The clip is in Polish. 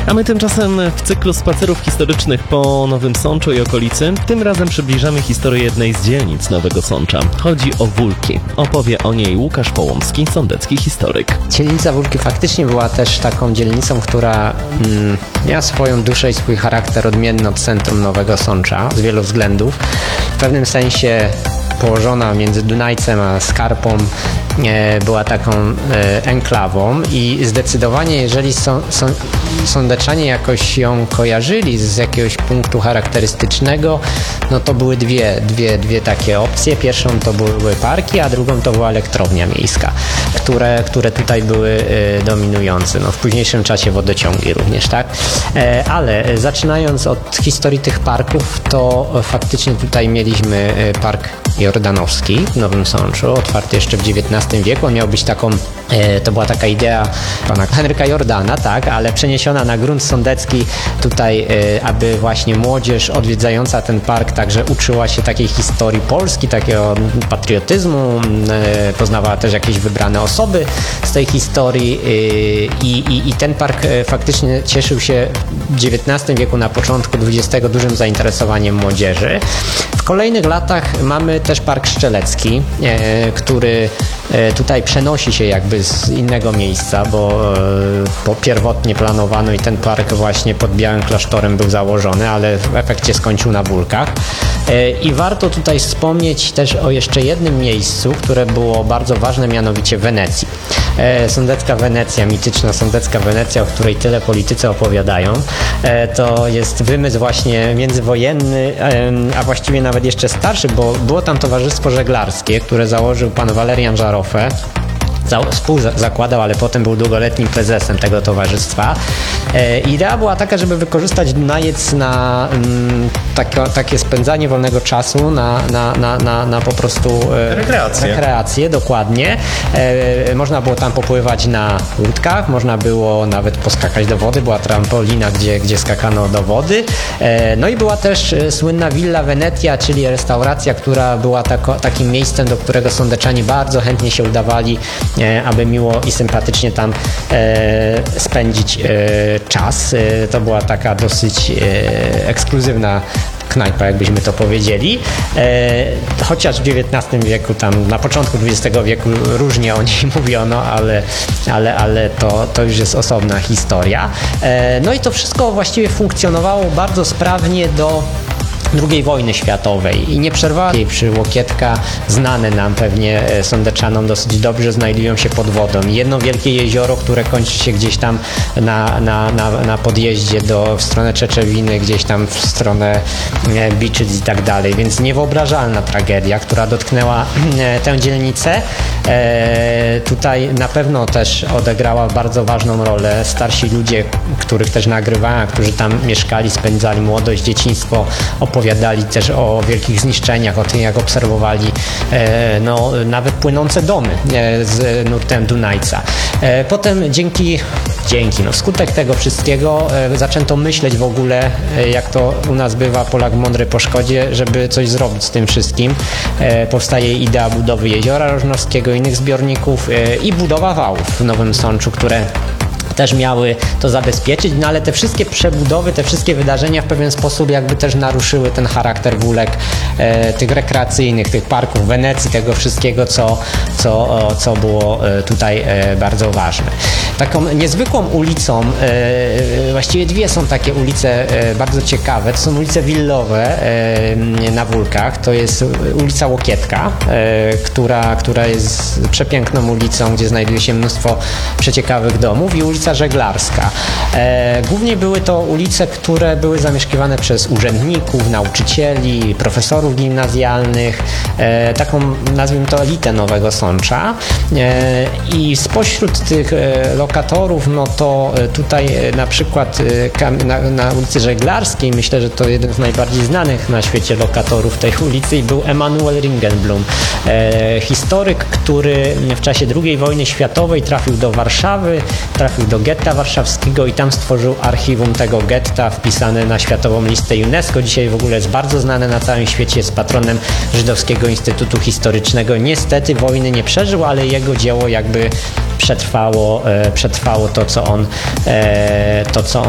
A my tymczasem w cyklu spacerów historycznych po Nowym Sączu i okolicy tym razem przybliżamy historię jednej z dzielnic Nowego Sącza. Chodzi o Wólki. Opowie o niej Łukasz Połomski, sądecki historyk. Dzielnica Wólki faktycznie była też taką dzielnicą, która miała swoją duszę i swój charakter odmienny od centrum Nowego Sącza z wielu względów. W pewnym sensie położona między Dunajcem a Skarpą była taką enklawą i zdecydowanie jeżeli sądeczanie jakoś ją kojarzyli z jakiegoś punktu charakterystycznego, no to były dwie takie opcje. Pierwszą to były parki, a drugą to była elektrownia miejska, które tutaj były dominujące. No, w późniejszym czasie wodociągi również, tak? Ale zaczynając od historii tych parków, to faktycznie tutaj mieliśmy park Jordanowski w Nowym Sączu, otwarty jeszcze w XIX wieku. On miał być taką, to była taka idea pana Henryka Jordana, tak, ale przeniesiona na grunt sądecki tutaj, aby właśnie młodzież odwiedzająca ten park także uczyła się takiej historii Polski, takiego patriotyzmu, poznawała też jakieś wybrane osoby z tej historii i ten park faktycznie cieszył się w XIX wieku, na początku XX dużym zainteresowaniem młodzieży. W kolejnych latach mamy też Park Strzelecki, który tutaj przenosi się jakby z innego miejsca, bo pierwotnie planowano i ten park właśnie pod Białym Klasztorem był założony, ale w efekcie skończył na Wólkach. I warto tutaj wspomnieć też o jeszcze jednym miejscu, które było bardzo ważne, mianowicie Wenecji. Sądecka Wenecja, mityczna sądecka Wenecja, o której tyle politycy opowiadają, to jest wymysł właśnie międzywojenny, a właściwie nawet jeszcze starszy, bo było tam towarzystwo żeglarskie, które założył pan Walerian Żaroffe. Współzakładał, ale potem był długoletnim prezesem tego towarzystwa. Idea była taka, żeby wykorzystać Dunajec na takie spędzanie wolnego czasu, na po prostu rekreację, dokładnie. Można było tam popływać na łódkach, można było nawet poskakać do wody, była trampolina, gdzie skakano do wody. No i była też słynna Villa Venetia, czyli restauracja, która była takim miejscem, do którego sądeczanie bardzo chętnie się udawali, aby miło i sympatycznie tam spędzić czas. To była taka dosyć ekskluzywna knajpa, jakbyśmy to powiedzieli. Chociaż w XIX wieku, tam na początku XX wieku różnie o niej mówiono, ale to już jest osobna historia. No i to wszystko właściwie funkcjonowało bardzo sprawnie do II wojny światowej i nieprzerwanie przy Łokietka, znane nam pewnie sądeczanom dosyć dobrze, znajdują się pod wodą. Jedno wielkie jezioro, które kończy się gdzieś tam na podjeździe w stronę Czeczewiny, gdzieś tam w stronę Biczyc i tak dalej, więc niewyobrażalna tragedia, która dotknęła tę dzielnicę. Tutaj na pewno też odegrała bardzo ważną rolę starsi ludzie, których też nagrywałem, którzy tam mieszkali, spędzali młodość, dzieciństwo, opowiadali też o wielkich zniszczeniach, o tym, jak obserwowali nawet płynące domy z nurtem Dunajca. Potem wskutek tego wszystkiego zaczęto myśleć w ogóle, jak to u nas bywa, Polak mądry po szkodzie, żeby coś zrobić z tym wszystkim. Powstaje idea budowy Jeziora Rożnowskiego, innych zbiorników i budowa wałów w Nowym Sączu, które też miały to zabezpieczyć, no ale te wszystkie przebudowy, te wszystkie wydarzenia w pewien sposób jakby też naruszyły ten charakter Wólek, tych rekreacyjnych, tych parków Wenecji, tego wszystkiego, co było tutaj bardzo ważne. Taką niezwykłą ulicą, właściwie dwie są takie ulice bardzo ciekawe, to są ulice willowe na Wólkach, to jest ulica Łokietka, która jest przepiękną ulicą, gdzie znajduje się mnóstwo przeciekawych domów, i ulica Żeglarska. Głównie były to ulice, które były zamieszkiwane przez urzędników, nauczycieli, profesorów gimnazjalnych, taką, nazwijmy to, elitę Nowego Sącza. I spośród tych lokatorów, no to tutaj na przykład na ulicy Żeglarskiej, myślę, że to jeden z najbardziej znanych na świecie lokatorów tej ulicy, był Emanuel Ringelblum, historyk, który w czasie II wojny światowej trafił do Warszawy, trafił do getta warszawskiego i tam stworzył archiwum tego getta wpisane na Światową Listę UNESCO. Dzisiaj w ogóle jest bardzo znane na całym świecie, jest patronem Żydowskiego Instytutu Historycznego. Niestety wojny nie przeżył, ale jego dzieło jakby przetrwało to, co on